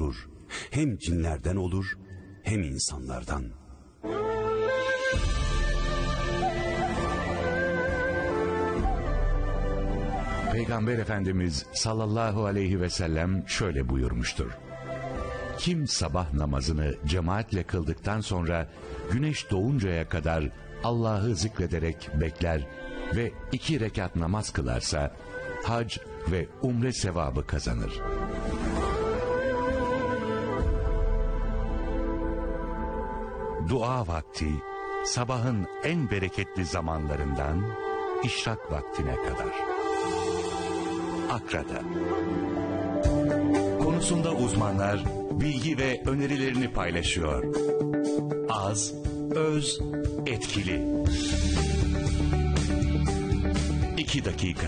oluşturur. Hem cinlerden olur, hem insanlardan. Peygamber Efendimiz sallallahu aleyhi ve sellem şöyle buyurmuştur. Kim sabah namazını cemaatle kıldıktan sonra güneş doğuncaya kadar Allah'ı zikrederek bekler ve 2 rekat namaz kılarsa hac ve umre sevabı kazanır. Dua vakti sabahın en bereketli zamanlarından işrak vaktine kadar. Akra'da. Konusunda uzmanlar bilgi ve önerilerini paylaşıyor. Az, öz, etkili. 2 dakika.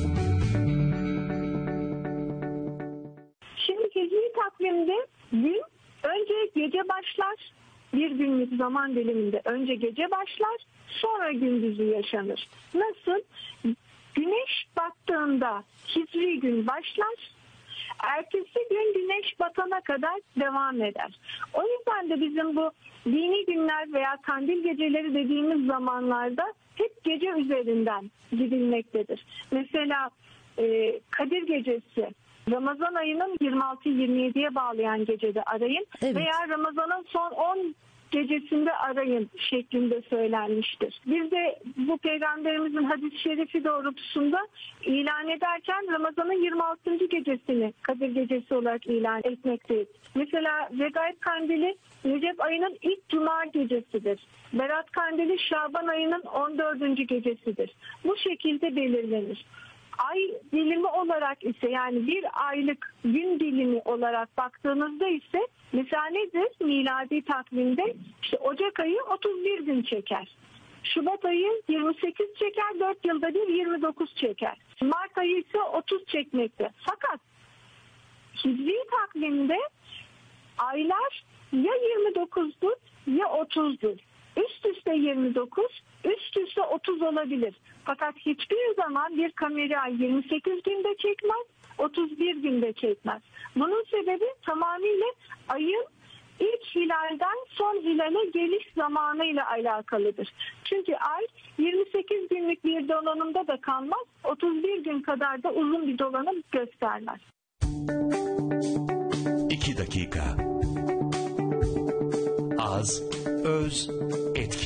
Şimdi hicri takvimde gün önce gece başlar. Bir günlük zaman diliminde önce gece başlar, sonra gündüzü yaşanır. Nasıl? Güneş battığında hicri gün başlar, ertesi gün güneş batana kadar devam eder. O yüzden de bizim bu dini günler veya kandil geceleri dediğimiz zamanlarda hep gece üzerinden gidilmektedir. Mesela Kadir Gecesi, Ramazan ayının 26-27'ye bağlayan gecede arayın, evet, veya Ramazan'ın son 10 gecesinde arayın şeklinde söylenmiştir. Biz de bu Peygamberimizin hadis-i şerifi doğrultusunda ilan ederken Ramazan'ın 26. gecesini Kadir Gecesi olarak ilan etmekteyiz. Mesela Regaib Kandili Recep ayının ilk cuma gecesidir. Berat Kandili Şaban ayının 14. gecesidir. Bu şekilde belirlenir. Ay dilimi olarak ise, yani bir aylık gün dilimi olarak baktığınızda ise mesela nedir? Miladi takvimde işte Ocak ayı 31 gün çeker. Şubat ayı 28 çeker, 4 yılda bir 29 çeker. Mart ayı ise 30 çekmekte. Fakat hicri takvimde aylar ya 29'dur ya 30'dur. Üst üste 29, üst üste 30 olabilir. Fakat hiçbir zaman bir kameri ay 28 günde çekmez, 31 günde çekmez. Bunun sebebi tamamıyla ayın ilk hilalden son hilale geliş zamanıyla alakalıdır. Çünkü ay 28 günlük bir dolanımda da kalmaz, 31 gün kadar da uzun bir dolanım göstermez. 2 dakika. Az, öz, etki.